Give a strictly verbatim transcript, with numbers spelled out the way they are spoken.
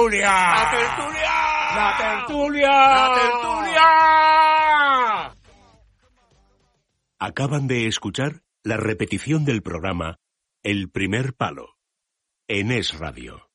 tertulia! ¡La tertulia! ¡La tertulia! ¡La tertulia! Acaban de escuchar la repetición del programa El primer palo en Es Radio.